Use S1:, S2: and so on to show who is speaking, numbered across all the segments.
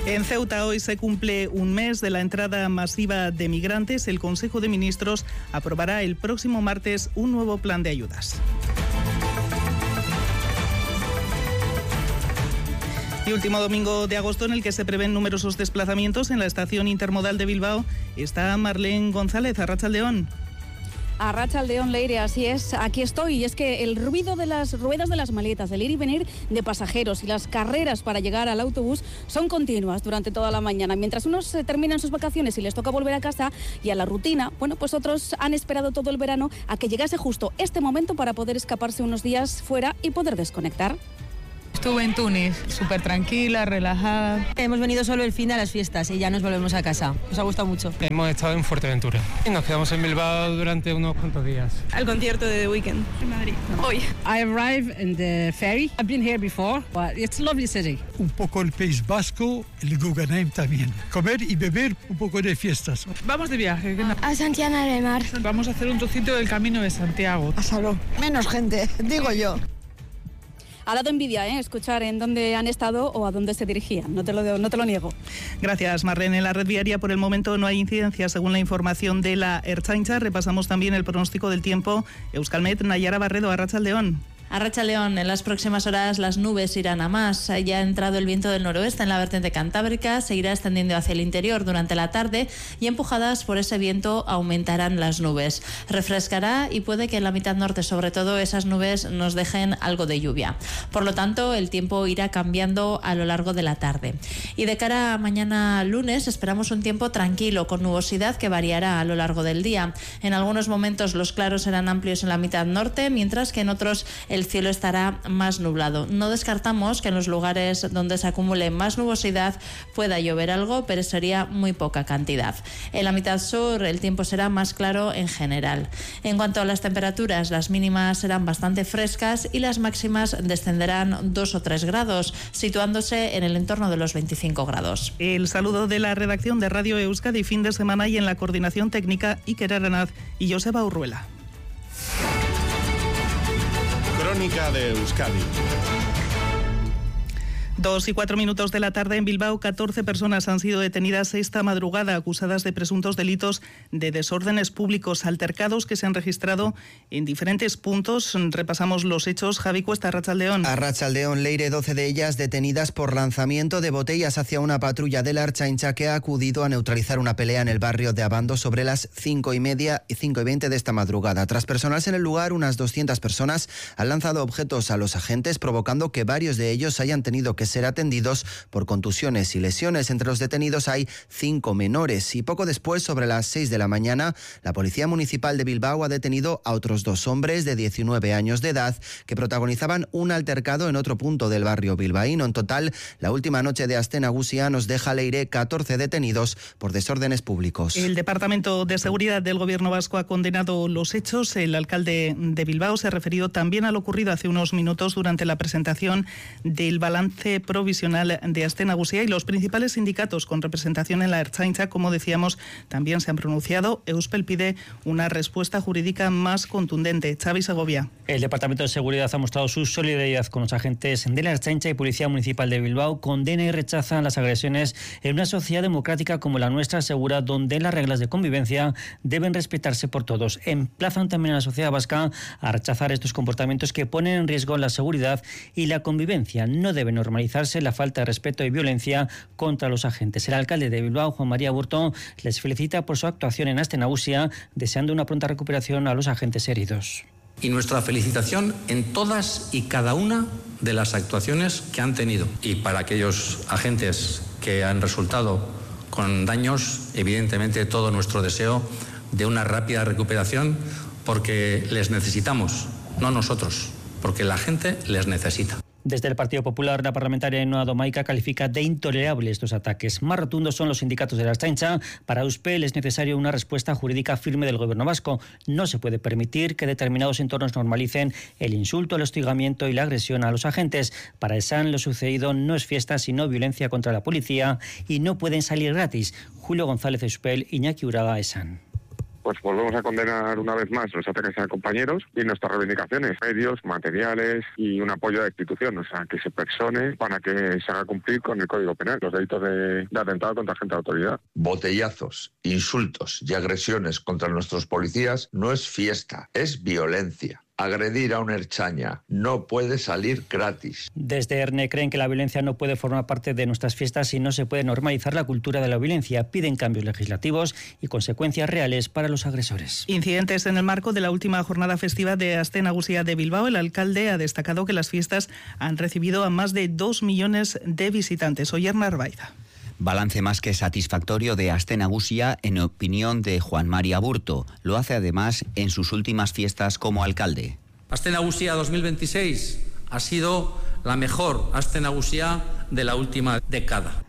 S1: En Ceuta hoy se cumple un mes de la entrada masiva de migrantes. El Consejo de Ministros aprobará el próximo martes un nuevo plan de ayudas. Y último domingo de agosto en el que se prevén numerosos desplazamientos en la estación intermodal de Bilbao está Marlene González, Arratsaldeón.
S2: Arratsaldeón, Leire, así es, aquí estoy. Y es que el ruido de las ruedas de las maletas, el ir y venir de pasajeros y las carreras para llegar al autobús son continuas durante toda la mañana. Mientras unos terminan sus vacaciones y les toca volver a casa y a la rutina, bueno, pues otros han esperado todo el verano a que llegase justo este momento para poder escaparse unos días fuera y poder desconectar.
S3: Estuve en Túnez, súper tranquila, relajada.
S4: Hemos venido solo el fin de las fiestas y ya nos volvemos a casa. Nos ha gustado mucho.
S5: Hemos estado en Fuerteventura y nos quedamos en Bilbao durante unos cuantos días.
S6: Al concierto de The Weeknd en Madrid. Hoy.
S7: I arrived in the ferry. I've been here before, but it's a lovely city.
S8: Un poco el País Vasco, el Guggenheim también. Comer y beber, un poco de fiestas.
S6: Vamos de viaje.
S9: A Santiago de Mar.
S6: Vamos a hacer un trocito del Camino de Santiago.
S10: A Saló. Menos gente, digo yo.
S2: Ha dado envidia escuchar en dónde han estado o a dónde se dirigían, no te lo niego.
S1: Gracias, Marlene. En la red viaria por el momento no hay incidencias según la información de la Ertzaintza. Repasamos también el pronóstico del tiempo. Euskalmet, Nayara Barredo, Arratsaldeón.
S11: Arratsaldeón, en las próximas horas las nubes irán a más. Ya ha entrado el viento del noroeste en la vertiente cantábrica, se irá extendiendo hacia el interior durante la tarde y empujadas por ese viento aumentarán las nubes. Refrescará y puede que en la mitad norte, sobre todo, esas nubes nos dejen algo de lluvia. Por lo tanto, el tiempo irá cambiando a lo largo de la tarde. Y de cara a mañana lunes esperamos un tiempo tranquilo, con nubosidad que variará a lo largo del día. En algunos momentos los claros serán amplios en la mitad norte, mientras que en otros el cielo estará más nublado. No descartamos que en los lugares donde se acumule más nubosidad pueda llover algo, pero sería muy poca cantidad. En la mitad sur el tiempo será más claro en general. En cuanto a las temperaturas, las mínimas serán bastante frescas y las máximas descenderán 2 o 3 grados, situándose en el entorno de los 25 grados.
S1: El saludo de la redacción de Radio Euskadi fin de semana y en la coordinación técnica Iker Aranaz y Joseba Urruela.
S12: Crónica de Euskadi.
S1: 2:04 de la tarde en Bilbao, 14 personas han sido detenidas esta madrugada acusadas de presuntos delitos de desórdenes públicos, altercados que se han registrado en diferentes puntos. Repasamos los hechos. Javi Cuesta, Arratsaldeón.
S13: Arratsaldeón, Leire, 12 de ellas detenidas por lanzamiento de botellas hacia una patrulla de la Ertzaintza que ha acudido a neutralizar una pelea en el barrio de Abando sobre las 5:30 y 5:20 de esta madrugada. Tras personarse en el lugar, unas 200 personas han lanzado objetos a los agentes, provocando que varios de ellos hayan tenido que ser atendidos por contusiones y lesiones. Entre los detenidos hay 5 menores y poco después, sobre las 6 de la mañana, la Policía Municipal de Bilbao ha detenido a otros 2 hombres de 19 años de edad que protagonizaban un altercado en otro punto del barrio bilbaíno. En total, la última noche de Aste Nagusia nos deja, Leire, 14 detenidos por desórdenes públicos.
S1: El Departamento de Seguridad del Gobierno vasco ha condenado los hechos. El alcalde de Bilbao se ha referido también a lo ocurrido hace unos minutos durante la presentación del balance provisional de Aste Nagusia, y los principales sindicatos con representación en la Ertzaintza, como decíamos, también se han pronunciado. Euspel pide una respuesta jurídica más contundente. Xavi Segovia.
S14: El Departamento de Seguridad ha mostrado su solidaridad con los agentes de la Ertzaintza y Policía Municipal de Bilbao, condena y rechaza las agresiones en una sociedad democrática como la nuestra, asegura, donde las reglas de convivencia deben respetarse por todos. Emplazan también a la sociedad vasca a rechazar estos comportamientos que ponen en riesgo la seguridad y la convivencia. No debe normalizarse la falta de respeto y violencia contra los agentes. El alcalde de Bilbao, Juan María Burto, les felicita por su actuación en Aste Nagusia, deseando una pronta recuperación a los agentes heridos.
S15: Y nuestra felicitación en todas y cada una de las actuaciones que han tenido. Y para aquellos agentes que han resultado con daños, evidentemente todo nuestro deseo de una rápida recuperación, porque les necesitamos, no nosotros, porque la gente les necesita.
S14: Desde el Partido Popular, la parlamentaria Ainhoa Domaica califica de intolerables estos ataques. Más rotundos son los sindicatos de la Ertzaintza. Para Euspel es necesaria una respuesta jurídica firme del Gobierno vasco. No se puede permitir que determinados entornos normalicen el insulto, el hostigamiento y la agresión a los agentes. Para ESAN, lo sucedido no es fiesta, sino violencia contra la policía, y no pueden salir gratis. Julio González, Euspel, Iñaki Uraga, ESAN.
S9: pues volvemos a condenar una vez más los ataques a compañeros y nuestras reivindicaciones, medios, materiales y un apoyo de la institución, o sea, que se persone para que se haga cumplir con el Código Penal los delitos de atentado contra agente de autoridad.
S16: Botellazos, insultos y agresiones contra nuestros policías no es fiesta, es violencia. Agredir a una ertzaina no puede salir gratis.
S14: Desde ERNE creen que la violencia no puede formar parte de nuestras fiestas y no se puede normalizar la cultura de la violencia. Piden cambios legislativos y consecuencias reales para los agresores.
S1: Incidentes en el marco de la última jornada festiva de Aste Nagusia de Bilbao. El alcalde ha destacado que las fiestas han recibido a más de 2 millones de visitantes. Oyer Narvaiza.
S17: Balance más que satisfactorio de Aste Nagusia, en opinión de Juan Mari Aburto. Lo hace además en sus últimas fiestas como alcalde.
S15: Aste Nagusia 2026 ha sido la mejor Aste Nagusia de la última década.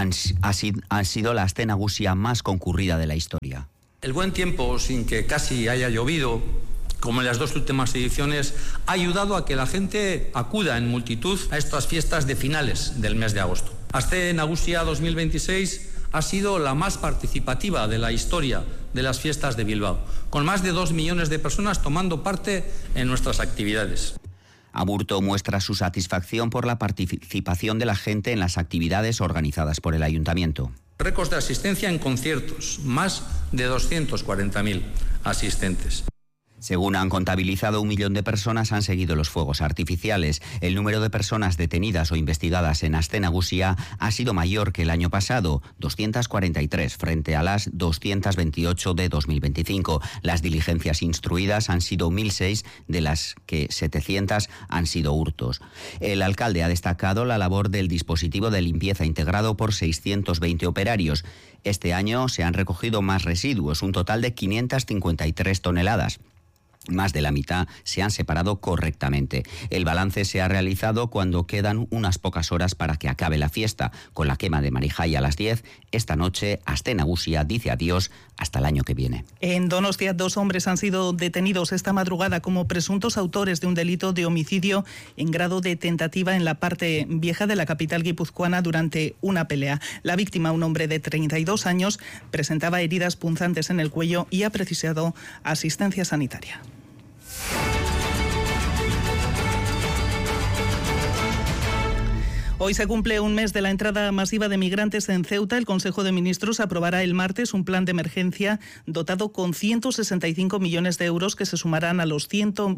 S17: Ha sido la Aste Nagusia más concurrida de la historia.
S15: El buen tiempo, sin que casi haya llovido, como en las 2 últimas ediciones, ha ayudado a que la gente acuda en multitud a estas fiestas de finales del mes de agosto. Aste Nagusia 2026 ha sido la más participativa de la historia de las fiestas de Bilbao, con más de 2 millones de personas tomando parte en nuestras actividades.
S17: Aburto muestra su satisfacción por la participación de la gente en las actividades organizadas por el ayuntamiento.
S15: Récords de asistencia en conciertos, más de 240.000 asistentes.
S17: Según han contabilizado, 1 millón de personas han seguido los fuegos artificiales. El número de personas detenidas o investigadas en Aste Nagusia ha sido mayor que el año pasado, 243 frente a las 228 de 2025. Las diligencias instruidas han sido 1.006, de las que 700 han sido hurtos. El alcalde ha destacado la labor del dispositivo de limpieza integrado por 620 operarios. Este año se han recogido más residuos, un total de 553 toneladas. Más de la mitad se han separado correctamente. El balance se ha realizado cuando quedan unas pocas horas para que acabe la fiesta. Con la quema de Marijay a las 10, esta noche Aste Nagusia dice adiós hasta el año que viene.
S1: En Donostia, 2 hombres han sido detenidos esta madrugada como presuntos autores de un delito de homicidio en grado de tentativa en la parte vieja de la capital guipuzcoana durante una pelea. La víctima, un hombre de 32 años, presentaba heridas punzantes en el cuello y ha precisado asistencia sanitaria. Hoy se cumple un mes de la entrada masiva de migrantes en Ceuta. El Consejo de Ministros aprobará el martes un plan de emergencia dotado con 165 millones de euros que se sumarán a los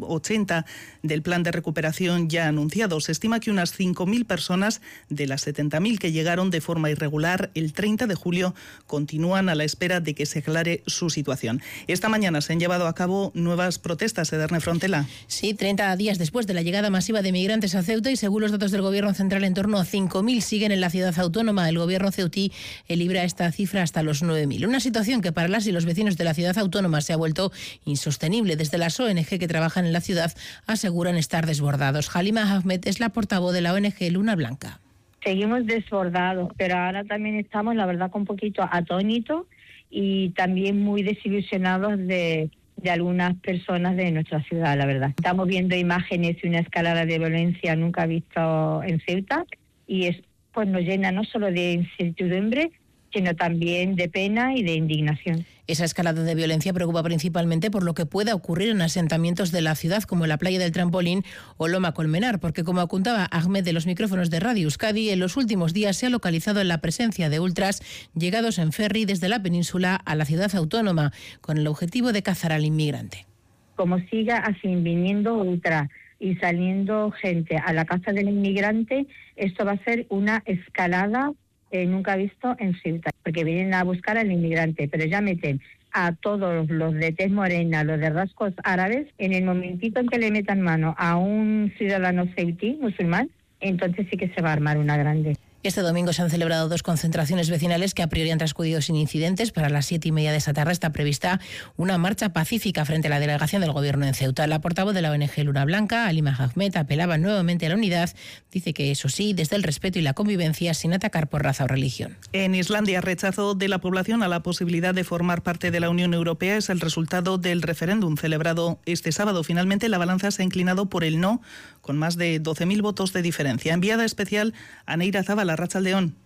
S1: 180 del plan de recuperación ya anunciado. Se estima que unas 5.000 personas de las 70.000 que llegaron de forma irregular el 30 de julio continúan a la espera de que se aclare su situación. Esta mañana se han llevado a cabo nuevas protestas, Ederne Frontela.
S18: Sí, 30 días después de la llegada masiva de migrantes a Ceuta y según los datos del Gobierno Central en torno a 5.000 siguen en la ciudad autónoma. El Gobierno ceutí elibra esta cifra hasta los 9.000. Una situación que para las y los vecinos de la ciudad autónoma se ha vuelto insostenible. Desde las ONG que trabajan en la ciudad aseguran estar desbordados. Halima Ahmed es la portavoz de la ONG Luna Blanca.
S19: Seguimos desbordados, pero ahora también estamos, la verdad, con un poquito atónitos y también muy desilusionados de algunas personas de nuestra ciudad, la verdad. Estamos viendo imágenes y una escalada de violencia nunca visto en Ceuta y pues nos llena no solo de incertidumbre, sino también de pena y de indignación.
S18: Esa escalada de violencia preocupa principalmente por lo que pueda ocurrir en asentamientos de la ciudad como la Playa del Trampolín o Loma Colmenar, porque como apuntaba Ahmed de los micrófonos de Radio Euskadi, en los últimos días se ha localizado la presencia de ultras llegados en ferry desde la península a la ciudad autónoma, con el objetivo de cazar al inmigrante.
S19: Como siga así viniendo ultras y saliendo gente a la casa del inmigrante, esto va a ser una escalada nunca visto en Ceuta, porque vienen a buscar al inmigrante, pero ya meten a todos los de tez morena, los de rasgos árabes, en el momentito en que le metan mano a un ciudadano ceutí, musulmán, entonces sí que se va a armar una grande.
S18: Este domingo se han celebrado 2 concentraciones vecinales que a priori han transcurrido sin incidentes. Para las 7:30 de esta tarde está prevista una marcha pacífica frente a la delegación del Gobierno en Ceuta. La portavoz de la ONG Luna Blanca, Halima Ahmed, apelaba nuevamente a la unidad. Dice que eso sí, desde el respeto y la convivencia, sin atacar por raza o religión.
S1: En Islandia, rechazo de la población a la posibilidad de formar parte de la Unión Europea es el resultado del referéndum celebrado este sábado. Finalmente, la balanza se ha inclinado por el no, con más de 12.000 votos de diferencia. Enviada especial a Neira Zabala, Arratsaldeon.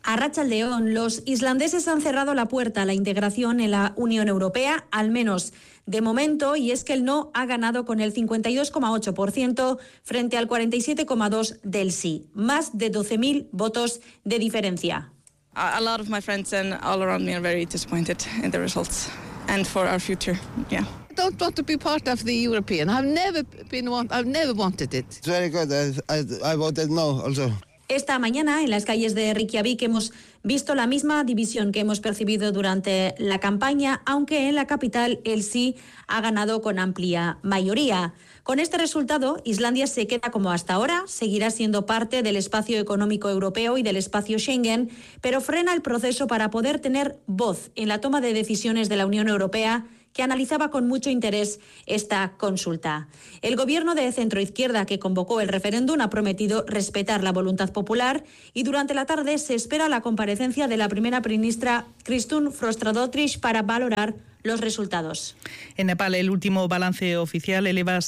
S20: Arratsaldeon, los islandeses han cerrado la puerta a la integración en la Unión Europea, al menos de momento, y es que el no ha ganado con el 52,8% frente al 47,2% del sí. Más de 12.000 votos de diferencia.
S6: A lot of my friends and all around me are very disappointed in the results and for our future. Yeah.
S10: I don't want to be part of the European. I've never wanted it.
S21: It's very good. I voted no also.
S20: Esta mañana en las calles de Reykjavik hemos visto la misma división que hemos percibido durante la campaña, aunque en la capital el sí ha ganado con amplia mayoría. Con este resultado, Islandia se queda como hasta ahora, seguirá siendo parte del espacio económico europeo y del espacio Schengen, pero frena el proceso para poder tener voz en la toma de decisiones de la Unión Europea, que analizaba con mucho interés esta consulta. El gobierno de centroizquierda que convocó el referéndum ha prometido respetar la voluntad popular y durante la tarde se espera la comparecencia de la primera ministra Kristún Frostadóttir para valorar los resultados.
S1: En Nepal, el último balance oficial eleva a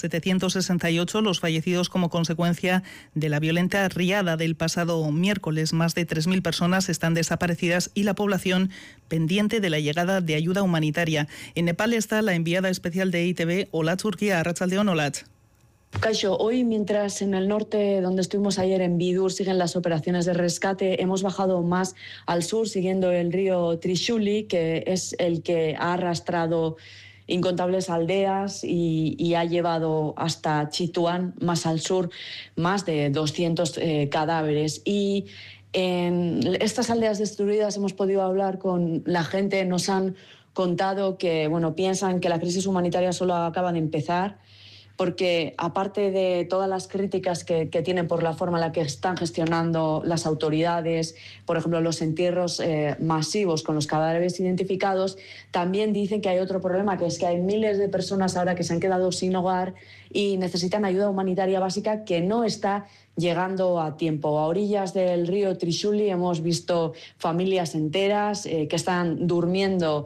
S1: 768 los fallecidos como consecuencia de la violenta riada del pasado miércoles. Más de 3.000 personas están desaparecidas y la población pendiente de la llegada de ayuda humanitaria. En Nepal está la enviada especial de ITV, Olatz Urquía. Arratsaldeon, Olatz.
S22: Caixo, hoy mientras en el norte, donde estuvimos ayer en Bidur, siguen las operaciones de rescate, hemos bajado más al sur siguiendo el río Trishuli, que es el que ha arrastrado incontables aldeas y ha llevado hasta Chituán, más al sur, más de 200 cadáveres. Y en estas aldeas destruidas hemos podido hablar con la gente, nos han contado que piensan que la crisis humanitaria solo acaba de empezar, porque aparte de todas las críticas que tienen por la forma en la que están gestionando las autoridades, por ejemplo, los entierros masivos con los cadáveres identificados, también dicen que hay otro problema, que es que hay miles de personas ahora que se han quedado sin hogar y necesitan ayuda humanitaria básica que no está llegando a tiempo. A orillas del río Trishuli hemos visto familias enteras que están durmiendo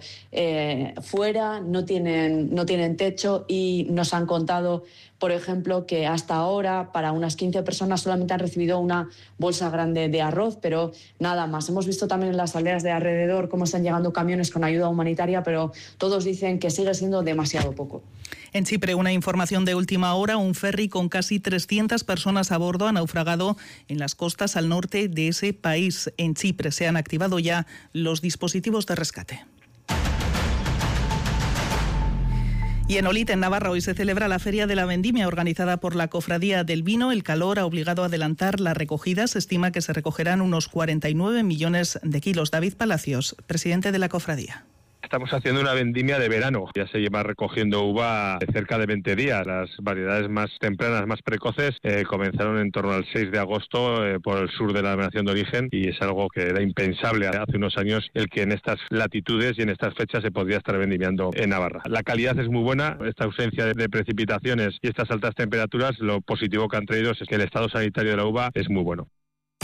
S22: fuera, no tienen techo y nos han contado, por ejemplo, que hasta ahora para unas 15 personas solamente han recibido una bolsa grande de arroz, pero nada más. Hemos visto también en las aldeas de alrededor cómo están llegando camiones con ayuda humanitaria, pero todos dicen que sigue siendo demasiado poco.
S1: En Chipre, una información de última hora, un ferry con casi 300 personas a bordo ha naufragado en las costas al norte de ese país. En Chipre se han activado ya los dispositivos de rescate. Y en Olite, en Navarra, hoy se celebra la Feria de la Vendimia organizada por la Cofradía del Vino. El calor ha obligado a adelantar la recogida. Se estima que se recogerán unos 49 millones de kilos. David Palacios, presidente de la Cofradía.
S23: Estamos haciendo una vendimia de verano. Ya se lleva recogiendo uva cerca de 20 días. Las variedades más tempranas, más precoces, comenzaron en torno al 6 de agosto por el sur de la denominación de origen y es algo que era impensable hace unos años el que en estas latitudes y en estas fechas se podía estar vendimiando en Navarra. La calidad es muy buena. Esta ausencia de precipitaciones y estas altas temperaturas, lo positivo que han traído es que el estado sanitario de la uva es muy bueno.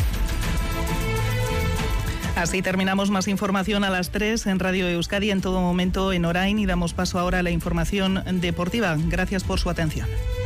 S1: Así terminamos. Más información a las 3 en Radio Euskadi, en todo momento en Orain, y damos paso ahora a la información deportiva. Gracias por su atención.